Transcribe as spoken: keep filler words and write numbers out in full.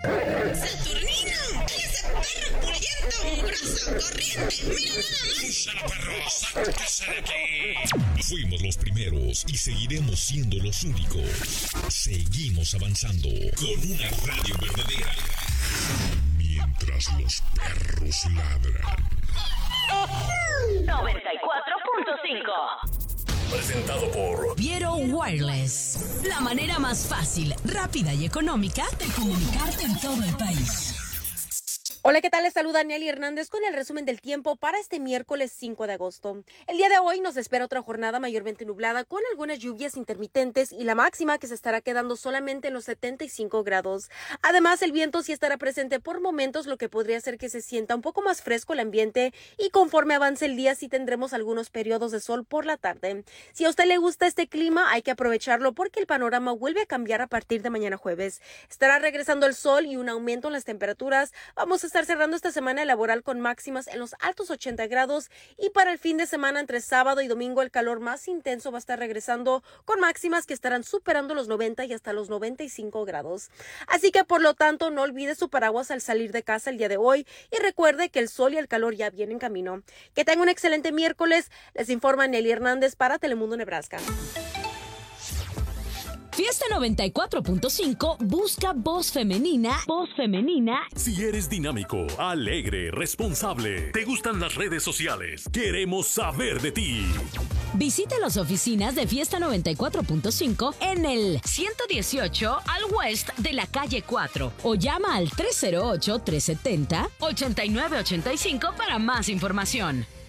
¡Saturnino! ¡Ese perro pulliento! ¡Grosso, corriente! ¡Mira nada más! ¡Úsala, perro! ¡Sáquese de aquí! Fuimos los primeros y seguiremos siendo los únicos. Seguimos avanzando con una radio verdadera. Mientras los perros ladran. noventa y cuatro punto cinco. Presentado por Viero Wireless. La manera más fácil, rápida y económica de comunicarte en todo el país. Hola, ¿qué tal? Les saluda Nelly Hernández con el resumen del tiempo para este miércoles cinco de agosto. El día de hoy nos espera otra jornada mayormente nublada con algunas lluvias intermitentes y la máxima que se estará quedando solamente en los setenta y cinco grados. Además, el viento sí estará presente por momentos, lo que podría hacer que se sienta un poco más fresco el ambiente y conforme avance el día sí tendremos algunos periodos de sol por la tarde. Si a usted le gusta este clima, hay que aprovecharlo porque el panorama vuelve a cambiar a partir de mañana jueves. Estará regresando el sol y un aumento en las temperaturas. Vamos a estar cerrando esta semana laboral con máximas en los altos ochenta grados y para el fin de semana entre sábado y domingo el calor más intenso va a estar regresando con máximas que estarán superando los noventa y hasta los noventa y cinco grados. Así que por lo tanto no olvide su paraguas al salir de casa el día de hoy y recuerde que el sol y el calor ya vienen en camino. Que tenga un excelente miércoles. Les informa Nelly Hernández para Telemundo Nebraska. Fiesta noventa y cuatro punto cinco busca voz femenina. Voz femenina. Si eres dinámico, alegre, responsable, te gustan las redes sociales, queremos saber de ti. Visita las oficinas de Fiesta noventa y cuatro punto cinco en el ciento dieciocho al West de la calle cuatro o llama al tres cero ocho, tres siete cero, ocho nueve ocho cinco para más información.